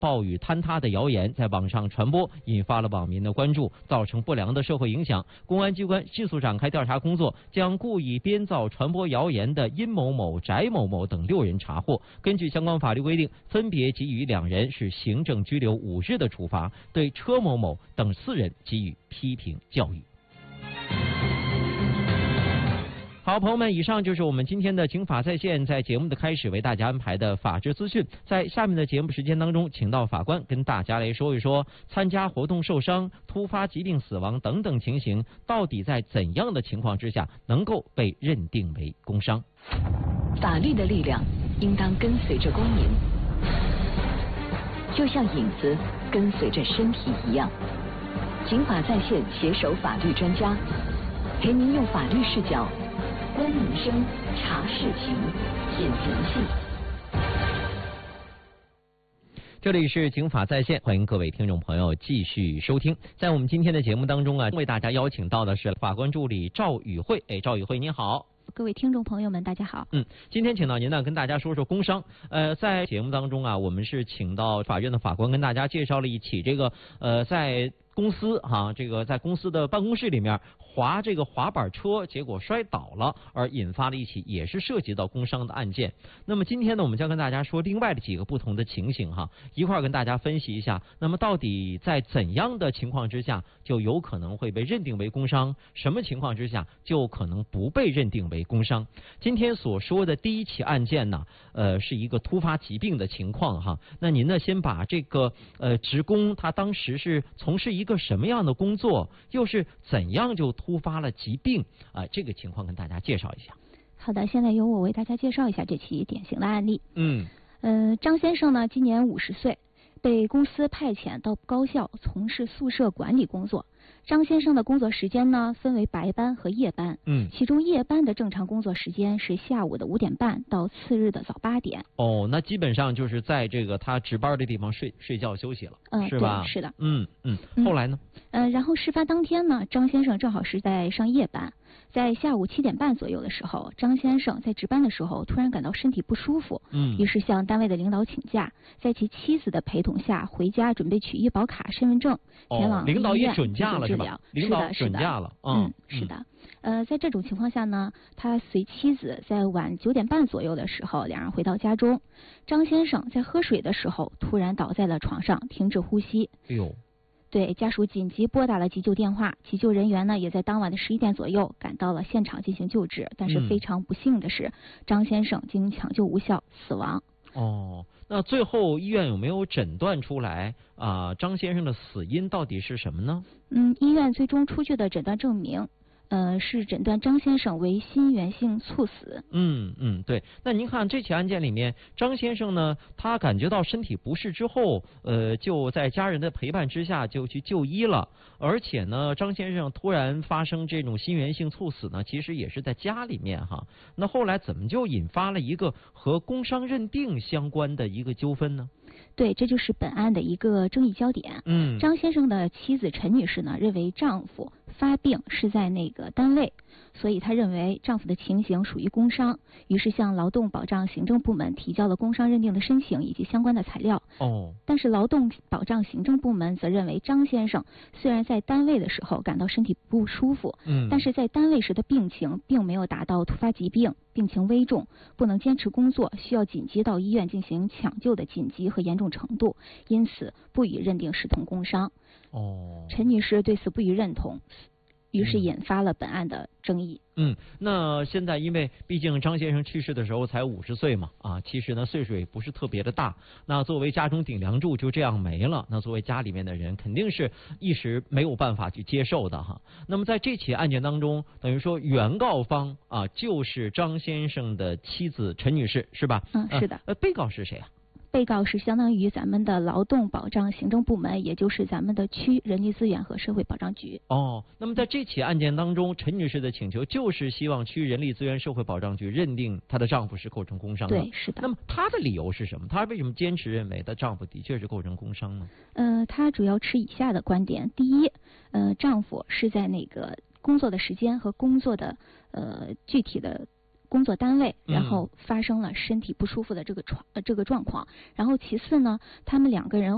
暴雨坍塌的谣言在网上传播，引发了网民的关注，造成不良的社会影响。公安机关迅速展开调查工作，将故意编造传播谣言的殷某某、翟某某等6人查获。根据相关法律规定，分别给予2人是行政拘留5日的处罚，对车某某等4人给予批评教育。好，朋友们，以上就是我们今天的警法在线，在节目的开始为大家安排的法治资讯。在下面的节目时间当中，请到法官跟大家来说一说，参加活动受伤、突发疾病死亡等等情形，到底在怎样的情况之下能够被认定为工伤？ 法律的力量应当跟随着公民，就像影子跟随着身体一样。警法在线携手法律专家，陪您用法律视角观民生、查事情、品人性。 这里是警法在线，欢迎各位听众朋友继续收听。在我们今天的节目当中啊，为大家邀请到的是法官助理赵宇慧。赵宇慧你好。 各位听众朋友们，大家好。 今天请到您呢，跟大家说说工伤。在节目当中啊，我们是请到法院的法官跟大家介绍了一起这个在公司这个在公司的办公室里面滑这个滑板车，结果摔倒了，而引发了一起也是涉及到工伤的案件。那么今天呢，我们将跟大家说另外的几个不同的情形一块儿跟大家分析一下。那么到底在怎样的情况之下就有可能会被认定为工伤，什么情况之下就可能不被认定为工伤？今天所说的第一起案件呢，是一个突发疾病的情况那您呢，先把这个职工他当时是从事一个什么样的工作，又是怎样就突发了疾病这个情况跟大家介绍一下。 好的，现在由我为大家介绍一下这起典型的案例。张先生呢，今年50岁，被公司派遣到高校从事宿舍管理工作。张先生的工作时间呢，分为白班和夜班。其中夜班的正常工作时间是下午的5点半到次日的早8点。 那基本上就是在这个他值班的地方睡觉休息了，是吧？ 对，是的。 后来呢？ 然后事发当天呢，张先生正好是在上夜班。在下午7点半左右的时候，张先生在值班的时候突然感到身体不舒服，于是向单位的领导请假，在其妻子的陪同下回家，准备取医保卡、身份证，前往医院领导也准假了治疗。 领导准假了。 是的。在这种情况下呢，他随妻子在晚9点半左右的时候，2人回到家中。张先生在喝水的时候突然倒在了床上，停止呼吸。对，家属紧急拨打了急救电话，急救人员呢也在当晚的11点左右赶到了现场进行救治，但是非常不幸的是，张先生经抢救无效死亡。 那最后医院有没有诊断出来张先生的死因到底是什么呢？ 医院最终出具的诊断证明是诊断张先生为心源性猝死。 对。那您看这起案件里面，张先生呢，他感觉到身体不适之后，就在家人的陪伴之下就去就医了。而且呢，张先生突然发生这种心源性猝死呢，其实也是在家里面那后来怎么就引发了一个和工伤认定相关的一个纠纷呢？ 对，这就是本案的一个争议焦点。张先生的妻子陈女士呢，认为丈夫发病是在那个单位，所以她认为丈夫的情形属于工伤，于是向劳动保障行政部门提交了工伤认定的申请以及相关的材料。但是劳动保障行政部门则认为张先生虽然在单位的时候感到身体不舒服，但是在单位时的病情并没有达到突发疾病，病情危重，不能坚持工作，需要紧急到医院进行抢救的紧急和严重程度，因此不予认定视同工伤。陈女士对此不予认同，于是引发了本案的争议。 那现在因为毕竟张先生去世的时候才50岁嘛，其实呢岁数也不是特别的大，那作为家中顶梁柱就这样没了，那作为家里面的人肯定是一时没有办法去接受的那么在这起案件当中，等于说原告方就是张先生的妻子陈女士，是吧？ 是的。 被告是谁啊？ 被告是相当于咱们的劳动保障行政部门，也就是咱们的区人力资源和社会保障局。 那么在这起案件当中，陈女士的请求就是希望区人力资源社会保障局认定她的丈夫是构成工伤的。 对，是的。 那么她的理由是什么？她为什么坚持认为她丈夫的确是构成工伤呢？ 她主要持以下的观点：第一，丈夫是在那个工作的时间和工作的具体的工作单位，然后发生了身体不舒服的这个状况。然后其次呢，他们2个人